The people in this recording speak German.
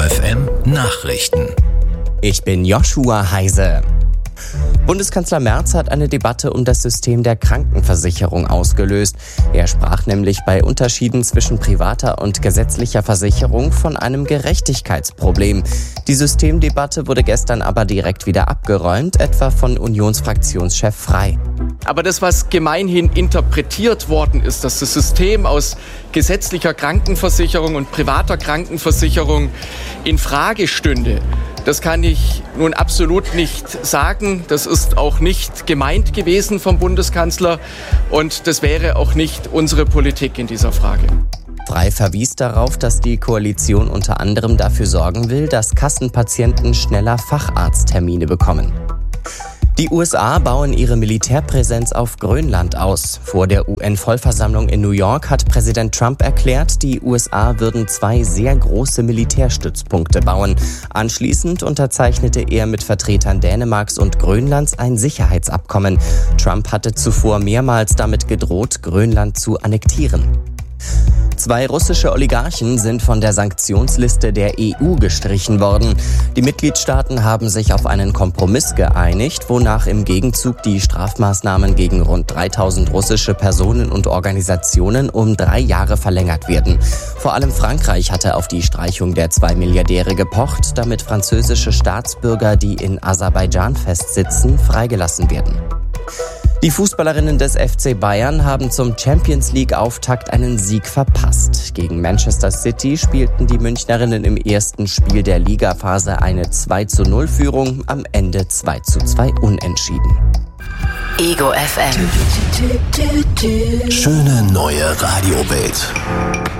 FM Nachrichten. Ich bin Joshua Heise. Bundeskanzler Merz hat eine Debatte um das System der Krankenversicherung ausgelöst. Er sprach nämlich bei Unterschieden zwischen privater und gesetzlicher Versicherung von einem Gerechtigkeitsproblem. Die Systemdebatte wurde gestern aber direkt wieder abgeräumt, etwa von Unionsfraktionschef Frey. Aber das, was gemeinhin interpretiert worden ist, dass das System aus gesetzlicher Krankenversicherung und privater Krankenversicherung in Frage stünde, das kann ich nun absolut nicht sagen. Das ist auch nicht gemeint gewesen vom Bundeskanzler und das wäre auch nicht unsere Politik in dieser Frage. Frey verwies darauf, dass die Koalition unter anderem dafür sorgen will, dass Kassenpatienten schneller Facharzttermine bekommen. Die USA bauen ihre Militärpräsenz auf Grönland aus. Vor der UN-Vollversammlung in New York hat Präsident Trump erklärt, die USA würden 2 sehr große Militärstützpunkte bauen. Anschließend unterzeichnete er mit Vertretern Dänemarks und Grönlands ein Sicherheitsabkommen. Trump hatte zuvor mehrmals damit gedroht, Grönland zu annektieren. 2 russische Oligarchen sind von der Sanktionsliste der EU gestrichen worden. Die Mitgliedstaaten haben sich auf einen Kompromiss geeinigt, wonach im Gegenzug die Strafmaßnahmen gegen rund 3000 russische Personen und Organisationen um 3 Jahre verlängert werden. Vor allem Frankreich hatte auf die Streichung der 2 Milliardäre gepocht, damit französische Staatsbürger, die in Aserbaidschan festsitzen, freigelassen werden. Die Fußballerinnen des FC Bayern haben zum Champions-League-Auftakt einen Sieg verpasst. Gegen Manchester City spielten die Münchnerinnen im ersten Spiel der Ligaphase eine 2:0-Führung, am Ende 2:2 unentschieden. Ego FM. Schöne neue Radiowelt.